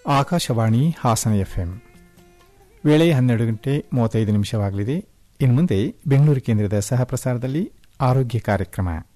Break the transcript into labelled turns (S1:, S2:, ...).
S1: Akashvani Hassan FM ವೇಳೆ 12:35 ಇನ್ನು ಮುಂದೆ ಬೆಂಗಳೂರು ಕೇಂದ್ರದ ಸಹ ಪ್ರಸಾರದಲ್ಲಿ ಆರೋಗ್ಯ ಕಾರ್ಯಕ್ರಮ.